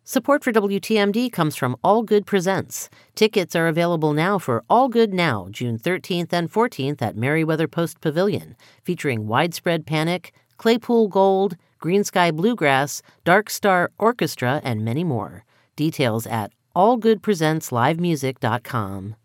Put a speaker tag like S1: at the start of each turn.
S1: Support for WTMD comes from All Good Presents. Tickets are available now for All Good Now, June 13th and 14th at Merriweather Post Pavilion, featuring Widespread Panic, Claypool Gold, Green Sky Bluegrass, Dark Star Orchestra, and many more. Details at allgoodpresentslivemusic.com.